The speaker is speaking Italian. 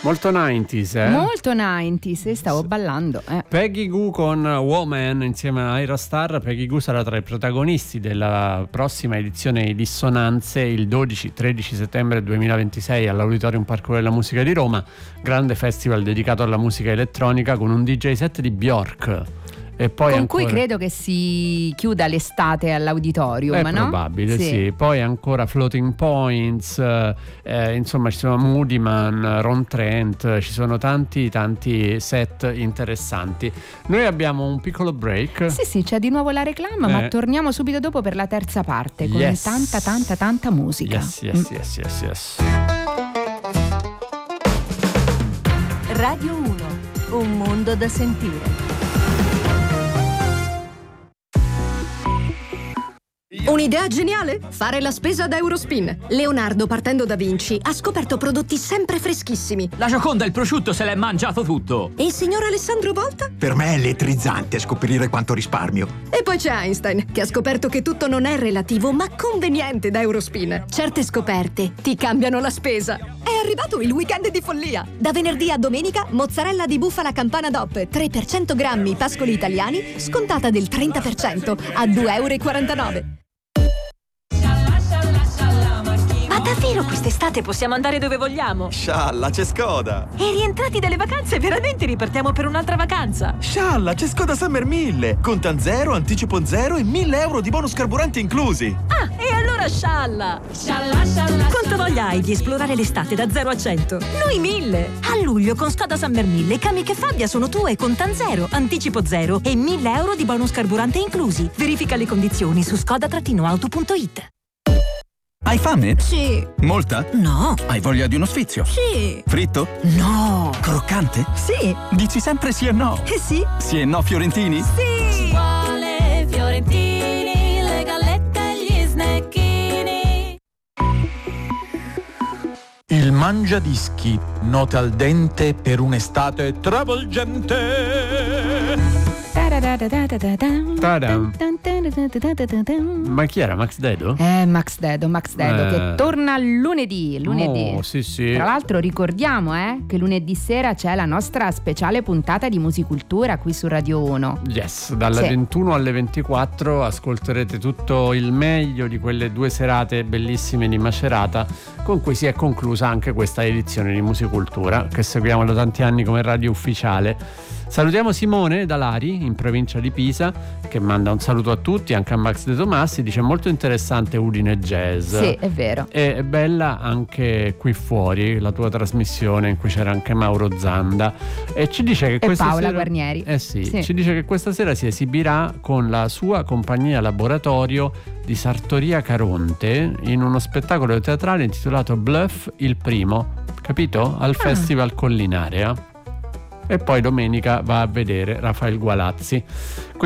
Molto 90s, Molto 90s, stavo ballando. Peggy Gou con Woman insieme a Ira Star. Peggy Gou sarà tra i protagonisti della prossima edizione di Dissonanze il 12-13 settembre 2026 all'Auditorium Parco della Musica di Roma, grande festival dedicato alla musica elettronica con un DJ set di Björk. E poi con ancora... cui credo che si chiuda l'estate all'Auditorium, è no? probabile, sì. Poi ancora Floating Points, insomma ci sono Moody Man, Ron Trent, ci sono tanti set interessanti. Noi abbiamo un piccolo break. Sì, c'è di nuovo la reclama, ma torniamo subito dopo per la terza parte con tanta musica. Yes. Radio 1, un mondo da sentire. Un'idea geniale? Fare la spesa da Eurospin. Leonardo, partendo da Vinci, ha scoperto prodotti sempre freschissimi. La Gioconda, il prosciutto, se l'è mangiato tutto. E il signor Alessandro Volta? Per me è elettrizzante scoprire quanto risparmio. E poi c'è Einstein, che ha scoperto che tutto non è relativo, ma conveniente da Eurospin. Certe scoperte ti cambiano la spesa. È arrivato il weekend di follia. Da venerdì a domenica, mozzarella di bufala Campana DOP, 3 per 100 grammi, pascoli italiani, scontata del 30% a €2,49. Ma davvero quest'estate possiamo andare dove vogliamo? Scialla, c'è Skoda! E rientrati dalle vacanze veramente ripartiamo per un'altra vacanza? Scialla, c'è Skoda Summer 1000! Contan 0, anticipo 0 e €1.000 di bonus carburanti inclusi! Ah, e allora scialla! Quanta voglia hai di esplorare l'estate da 0 a 100? Noi 1000! A luglio con Skoda Summer 1000 Kamiq e Fabia sono tue con Contan 0, anticipo 0 e €1.000 di bonus carburante inclusi. Verifica le condizioni su skoda-auto.it. Hai fame? Sì. Molta? No. Hai voglia di uno sfizio? Sì. Fritto? No. Croccante? Sì. Dici sempre sì e no? Sì. Sì e no fiorentini? Sì. Vuole fiorentini, le gallette e gli snecchini. Il mangiadischi, note al dente per un'estate travolgente. Ma chi era? Max Dedo? Max Dedo che torna lunedì. Oh, sì. Tra l'altro ricordiamo che lunedì sera c'è la nostra speciale puntata di Musicultura qui su Radio 1. Yes, dalle 21 alle 24 ascolterete tutto il meglio di quelle 2 serate bellissime di Macerata, con cui si è conclusa anche questa edizione di Musicultura che seguiamo da tanti anni come radio ufficiale. Salutiamo Simone da Lari in provincia di Pisa, che manda un saluto a tutti, anche a Max De Tomassi, dice molto interessante Udine Jazz. Sì, è vero. E è bella anche qui fuori la tua trasmissione in cui c'era anche Mauro Zanda e ci dice che questa Paola sera Guarnieri. sì, ci dice che questa sera si esibirà con la sua compagnia laboratorio di Sartoria Caronte in uno spettacolo teatrale intitolato Bluff il primo, capito? Al Festival Collinarea. E poi domenica va a vedere Rafael Gualazzi.